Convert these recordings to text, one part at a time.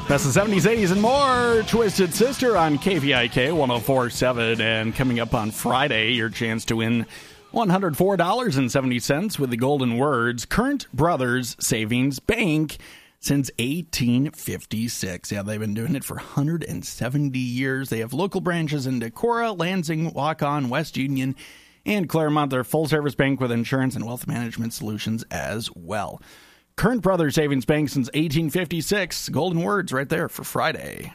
Best of 70s, 80s, and more. Twisted Sister on KVIK 104.7. And coming up on Friday, your chance to win $104.70 with the golden words, Current Brothers Savings Bank since 1856. Yeah, they've been doing it for 170 years. They have local branches in Decorah, Lansing, Waukon, West Union, and Claremont. They're a full-service bank with insurance and wealth management solutions as well. Current Brothers Savings Bank since 1856. Golden words right there for Friday.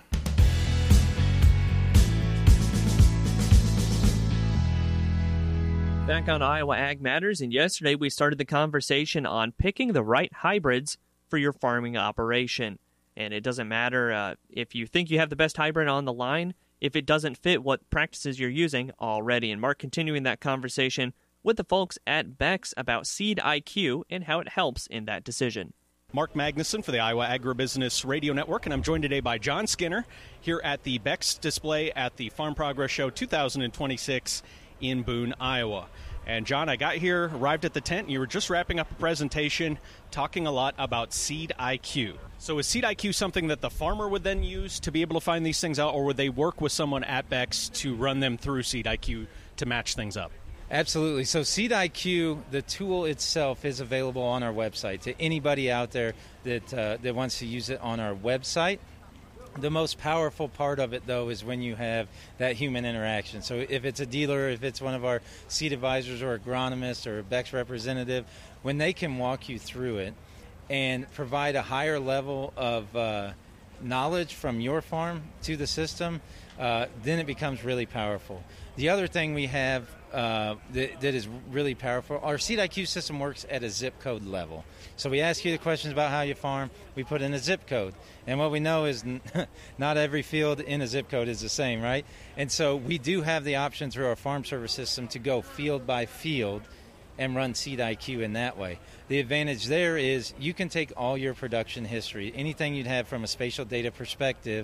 Back on Iowa Ag Matters, and yesterday we started the conversation on picking the right hybrids for your farming operation. And it doesn't matter if you think you have the best hybrid on the line, if it doesn't fit what practices you're using already. And Mark continuing that conversation with the folks at Beck's about Seed IQ and how it helps in that decision. Mark Magnuson for the Iowa Agribusiness Radio Network, and I'm joined today by John Skinner here at the Beck's display at the Farm Progress Show 2026 in Boone, Iowa. And John, I got here, arrived at the tent, and you were just wrapping up a presentation talking a lot about Seed IQ. So is Seed IQ something that the farmer would then use to be able to find these things out, or would they work with someone at Beck's to run them through Seed IQ to match things up? Absolutely. So Seed IQ, the tool itself, is available on our website to anybody out there that wants to use it on our website. The most powerful part of it, though, is when you have that human interaction. So if it's a dealer, if it's one of our seed advisors or agronomist or a Beck's representative, when they can walk you through it and provide a higher level of knowledge from your farm to the system, then it becomes really powerful. The other thing we have that is really powerful, our Seed IQ system works at a zip code level. So we ask you the questions about how you farm, we put in a zip code. And what we know is not every field in a zip code is the same, right? And so we do have the option through our farm service system to go field by field and run Seed IQ in that way. The advantage there is you can take all your production history, anything you'd have from a spatial data perspective,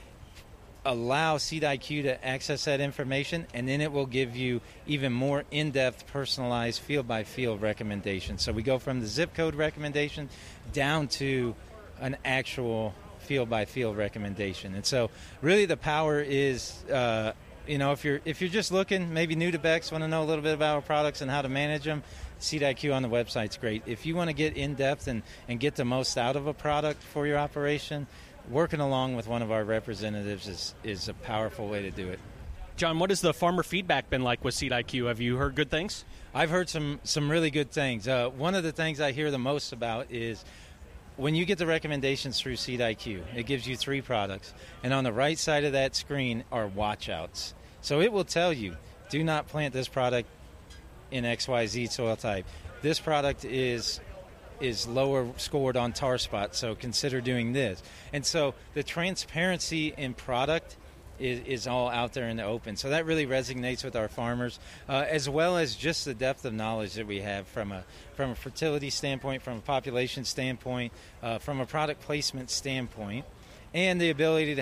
allow Seed IQ to access that information, and then it will give you even more in-depth, personalized, field-by-field recommendations. So we go from the zip code recommendation down to an actual field-by-field recommendation. And so really the power is, if you're just looking, maybe new to Beck's, want to know a little bit about our products and how to manage them, Seed IQ on the website's great. If you want to get in-depth and get the most out of a product for your operation, working along with one of our representatives is a powerful way to do it. John, what has the farmer feedback been like with Seed IQ? Have you heard good things? I've heard some really good things. One of the things I hear the most about is when you get the recommendations through Seed IQ, it gives you 3 products. And on the right side of that screen are watch-outs. So it will tell you, do not plant this product in XYZ soil type. This product is lower scored on tar spot, so consider doing this. And so the transparency in product is all out there in the open. So that really resonates with our farmers, as well as just the depth of knowledge that we have from a fertility standpoint, from a population standpoint, from a product placement standpoint, and the ability to